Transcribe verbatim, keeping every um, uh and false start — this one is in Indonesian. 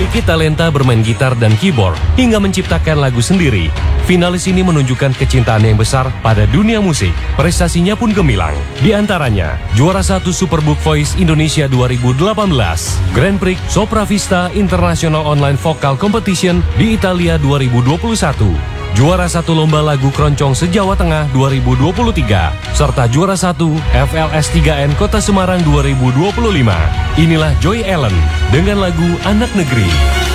Memiliki talenta bermain gitar dan keyboard hingga menciptakan lagu sendiri, finalis ini menunjukkan kecintaan yang besar pada dunia musik. Prestasinya pun gemilang. Di antaranya, juara satu Superbook Voice Indonesia dua ribu delapan belas, Grand Prix Sopra Vista International Online Vocal Competition di Italia dua ribu dua puluh satu, juara satu Lomba Lagu Keroncong se-Jawa Tengah dua ribu dua puluh tiga, serta juara satu F L S tiga N Kota Semarang dua ribu dua puluh lima. Inilah Joy Ellen dengan lagu Anak Negeri.